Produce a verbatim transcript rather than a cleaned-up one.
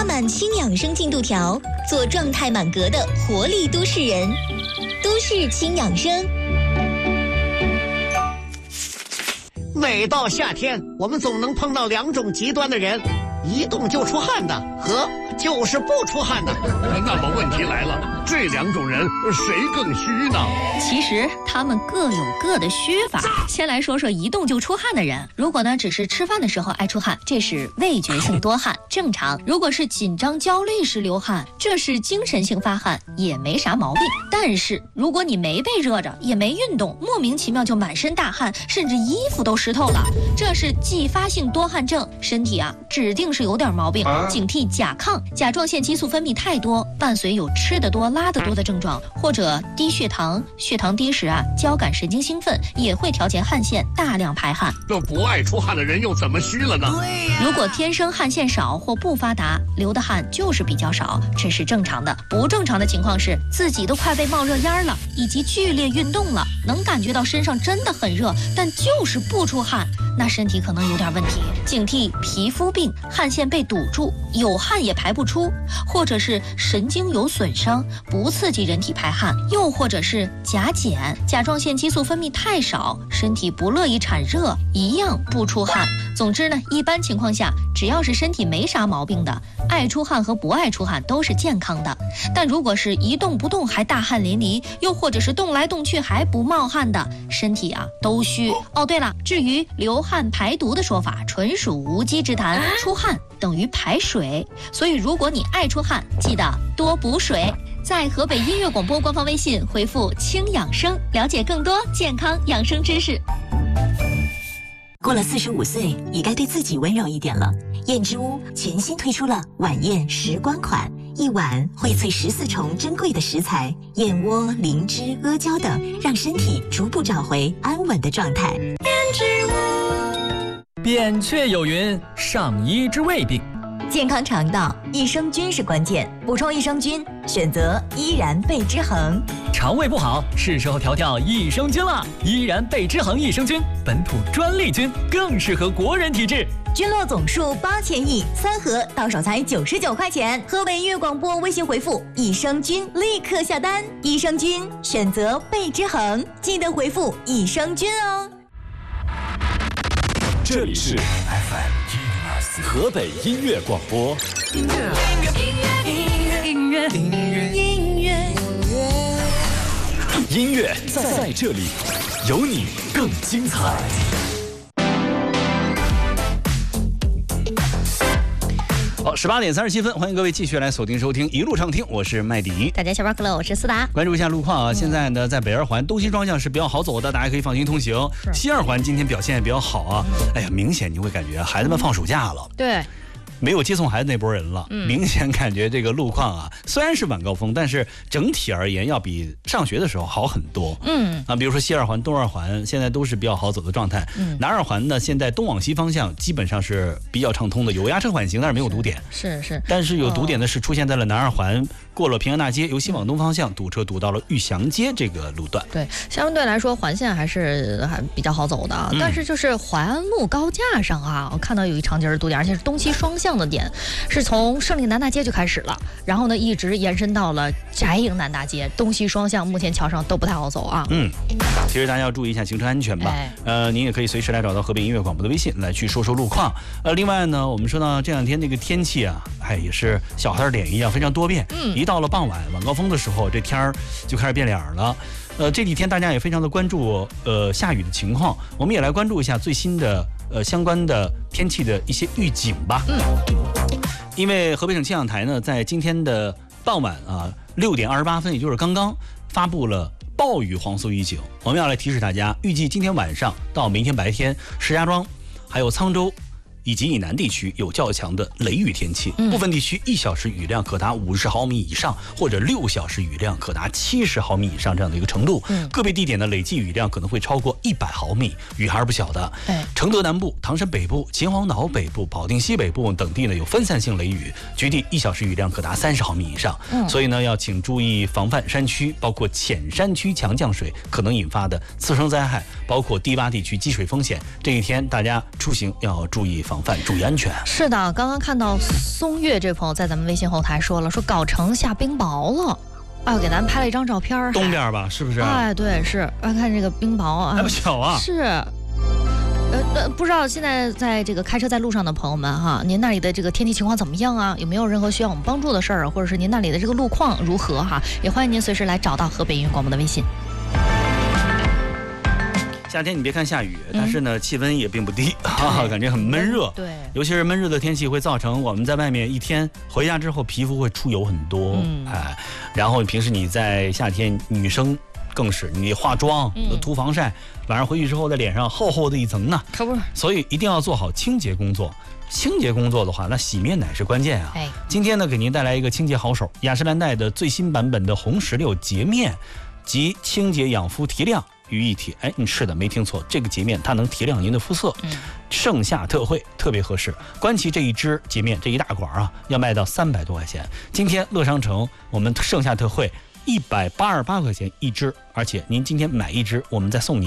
满轻养生进度条，做状态满格的活力都市人。都市轻养生。 每到夏天，我们总能碰到两种极端的人，一动就出汗的和就是不出汗的。 那么问题来了，这两种人谁更虚呢？ 其实他们各有各的虚法。先来说说一动就出汗的人，如果呢只是吃饭的时候爱出汗，这是味觉性多汗，正常。如果是紧张焦虑时流汗，这是精神性发汗，也没啥毛病。但是如果你没被热着，也没运动，莫名其妙就满身大汗，甚至衣服都湿透了，这是继发性多汗症，身体啊指定是有点毛病，警惕甲亢。甲状腺激素分泌太多，伴随有吃得多拉得多的症状，或者低血糖，血糖低时啊交感神经兴奋，也会调节汗腺，大量排汗。 这不爱出汗的人又怎么虚了呢？ 如果天生汗腺少或不发达，流的汗就是比较少，这是正常的。不正常的情况是自己都快被冒热烟了，以及剧烈运动了，能感觉到身上真的很热，但就是不出汗，那身体可能有点问题。警惕皮肤病，汗腺被堵住，有汗也排不出，或者是神经有损伤，不刺激人体排汗，又或者是甲减，甲状腺激素分泌太少，身体不乐意产热，一样不出汗。总之呢，一般情况下，只要是身体没啥毛病的，爱出汗和不爱出汗都是健康的。但如果是一动不动还大汗淋漓，又或者是动来动去还不冒汗的，身体啊都虚。哦，对了，至于流汗排毒的说法，纯属无稽之谈，出汗等于排水，所以如果你爱出汗，记得多补水。在河北音乐广播官方微信回复轻养生，了解更多健康养生知识。 过了四十五岁，也该对自己温柔一点了。燕之屋全新推出了晚宴时光款，一碗荟萃十四重珍贵的食材，燕窝、灵芝、阿胶等，让身体逐步找回安稳的状态。燕之屋。扁鹊有云：上医之未病。 健康肠道，益生菌是关键，补充益生菌，选择依然贝之恒。 肠胃不好，是时候调调益生菌了。依然贝之恒益生菌，本土专利菌，更适合国人体质。 菌落总数八千亿，三盒到手才九十九块钱。河北音乐广播微信回复益生菌，立刻下单。益生菌选择贝之恒，记得回复益生菌哦。 这里是 F M 河北音乐广播。音乐，音乐，音乐，音乐，音乐，音乐在在这里，有你更精彩。 好，十八点三十七分，欢迎各位继续来锁定收听一路畅听，我是麦迪。 大家下班快乐，我是思达。 关注一下路况啊，现在呢在北二环东西方向是比较好走的，大家可以放心通行。西二环今天表现也比较好啊，哎呀，明显你会感觉孩子们放暑假了。 对。 没有接送孩子那波人了，嗯、明显感觉这个路况啊，虽然是晚高峰，但是整体而言要比上学的时候好很多。嗯啊，比如说西二环、东二环现在都是比较好走的状态。嗯，南二环呢，现在东往西方向基本上是比较畅通的，有压车缓行，但是没有堵点。 是 是, 是。 但是有堵点的是出现在了南二环。过了平安大街，由西往东方向堵车堵到了玉祥街这个路段。 对，相对来说环线还是还比较好走的，嗯、但是就是淮安路高架上啊，我看到有一长节的堵点，而且是东西双向的点，是从胜利南大街就开始了，然后呢一直延伸到了翟营南大街，东西双向目前桥上都不太好走啊。 嗯，其实大家要注意一下行车安全吧。哎、呃，您也可以随时来找到河北音乐广播的微信来去说说路况。呃，另外呢，我们说到这两天这个天气啊，哎，也是小孩脸一样非常多变。嗯，一到了傍晚晚高峰的时候，这天儿就开始变脸了。呃，这几天大家也非常的关注呃下雨的情况，我们也来关注一下最新的呃相关的天气的一些预警吧。嗯，因为河北省气象台呢，在今天的傍晚啊六点二十八分，也就是刚刚发布了暴雨黄色预警。我们要来提示大家，预计今天晚上到明天白天，石家庄还有沧州以及以南地区有较强的雷雨天气，嗯、部分地区一小时雨量可达五十毫米以上，或者六小时雨量可达七十毫米以上这样的一个程度。嗯、个别地点的累计雨量可能会超过一百毫米，雨还是不小的。哎、承德南部、唐山北部、秦皇岛北部、保定西北部等地呢有分散性雷雨，局地一小时雨量可达三十毫米以上。嗯、所以呢，要请注意防范山区，包括浅山区强降水可能引发的次生灾害，包括低洼地区积水风险。这一天大家出行要注意防范，注意安全。 是的，刚刚看到松月这朋友在咱们微信后台说了，说藁城下冰雹了。啊，给咱拍了一张照片， 东边吧，是不是？ 哎，对，是。啊，看这个冰雹啊， 还不小啊。 是。呃，不知道现在在这个开车在路上的朋友们哈，您那里的这个天气情况怎么样啊？有没有任何需要我们帮助的事儿，或者是您那里的这个路况如何哈？也欢迎您随时来找到河北音乐广播的微信。 夏天你别看下雨，但是呢，气温也并不低，哈、嗯，感觉很闷热。 对， 尤其是闷热的天气会造成我们在外面一天回家之后皮肤会出油很多，嗯，哎，然后平时你在夏天，女生更是你化妆、嗯、涂防晒，晚上回去之后在脸上厚厚的一层呢， 可不是。 所以一定要做好清洁工作。清洁工作的话，那洗面奶是关键啊。哎，今天呢，给您带来一个清洁好手，雅诗兰黛的最新版本的红石榴洁面及清洁养肤提亮于一体。哎，你是的，没听错，这个洁面它能提亮您的肤色。嗯，盛夏特惠，特别合适。关其这一支洁面这一大管啊，要卖到三百多块钱。今天乐商城我们盛夏特惠一百八十八块钱一支，而且您今天买一支，我们再送您